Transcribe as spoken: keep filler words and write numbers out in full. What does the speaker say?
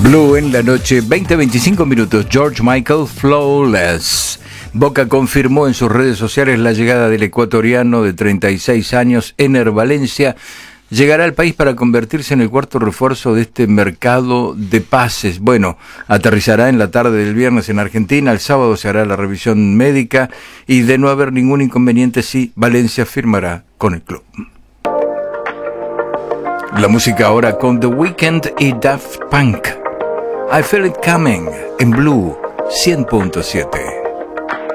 Blue en la noche, veinte a veinticinco minutos. George Michael, Flawless. Boca confirmó en sus redes sociales la llegada del ecuatoriano de treinta y seis años, Ener Valencia. Llegará al país para convertirse en el cuarto refuerzo de este mercado de pases. Bueno, aterrizará en la tarde del viernes en Argentina. El sábado se hará la revisión médica y, de no haber ningún inconveniente, sí, Valencia firmará con el club. La música ahora con The Weeknd y Daft Punk. I Feel It Coming en Blue cien punto siete.